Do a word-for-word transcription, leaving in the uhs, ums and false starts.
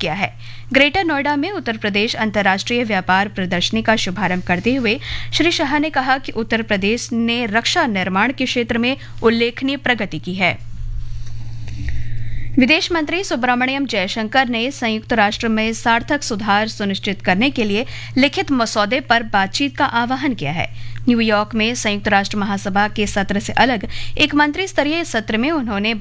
किया है। ग्रेटर नोएडा में उत्तर प्रदेश अंतर्राष्ट्रीय व्यापार प्रदर्शनी का शुभारंभ करते हुए श्री शाह ने कहा कि उत्तर प्रदेश ने रक्षा निर्माण के क्षेत्र में उल्लेखनीय प्रगति की है। विदेश मंत्री सुब्रमण्यम जयशंकर ने संयुक्त राष्ट्र में सार्थक सुधार सुनिश्चित करने के लिए लिखित मसौदे पर बातचीत का आह्वान किया है। न्यूयॉर्क में संयुक्त राष्ट्र महासभा के सत्र से अलग एक मंत्री स्तरीय सत्र में उन्होंने